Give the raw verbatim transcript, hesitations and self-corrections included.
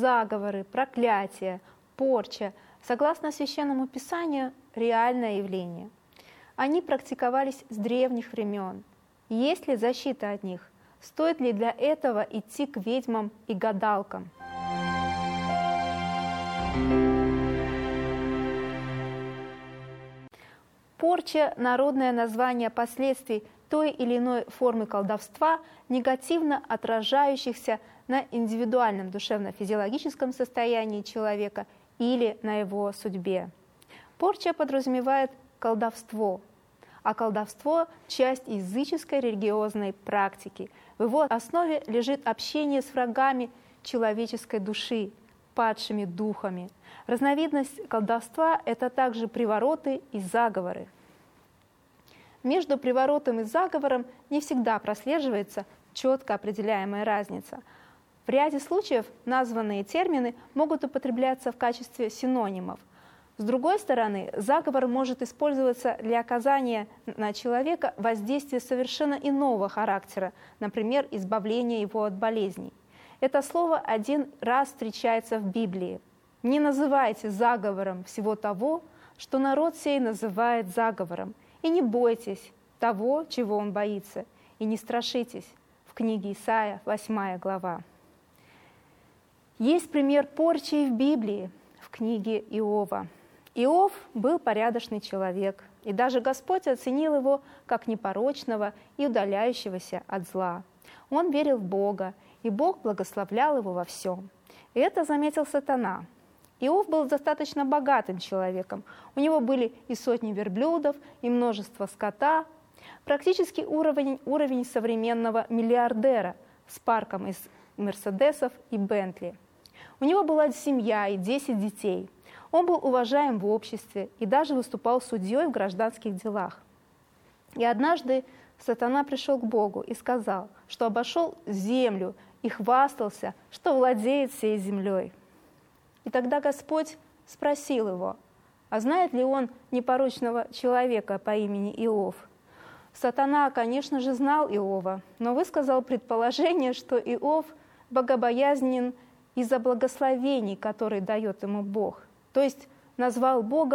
заговоры, проклятия, порча, согласно Священному Писанию, реальное явление. Они практиковались с древних времен. Есть ли защита от них? Стоит ли для этого идти к ведьмам и гадалкам? Порча – народное название последствий той или иной формы колдовства, негативно отражающихся на индивидуальном душевно-физиологическом состоянии человека или на его судьбе. Порча подразумевает колдовство, а колдовство – часть языческой религиозной практики. В его основе лежит общение с врагами человеческой души, падшими духами. Разновидность колдовства – это также привороты и заговоры. Между приворотом и заговором не всегда прослеживается четко определяемая разница. В ряде случаев названные термины могут употребляться в качестве синонимов. С другой стороны, заговор может использоваться для оказания на человека воздействия совершенно иного характера, например, избавления его от болезней. Это слово один раз встречается в Библии. «Не называйте заговором всего того, что народ сей называет заговором, и не бойтесь того, чего он боится, и не страшитесь». В книге Исаия, восьмая глава. Есть пример порчи и в Библии, в книге Иова. Иов был порядочный человек, и даже Господь оценил его как непорочного и удаляющегося от зла. Он верил в Бога, и Бог благословлял его во всем. И это заметил сатана. Иов был достаточно богатым человеком. У него были и сотни верблюдов, и множество скота. Практически уровень, уровень современного миллиардера с парком из Мерседесов и Бентли. У него была семья и десять детей. Он был уважаем в обществе и даже выступал судьей в гражданских делах. И однажды сатана пришел к Богу и сказал, что обошел землю и хвастался, что владеет всей землей. И тогда Господь спросил его, а знает ли он непорочного человека по имени Иов? Сатана, конечно же, знал Иова, но высказал предположение, что Иов богобоязнен из-за благословений, которые дает ему Бог. То есть назвал Бога